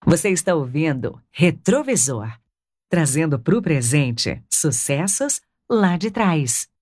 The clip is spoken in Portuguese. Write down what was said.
Você está ouvindo Retrovisor, trazendo para o presente sucessos lá de trás.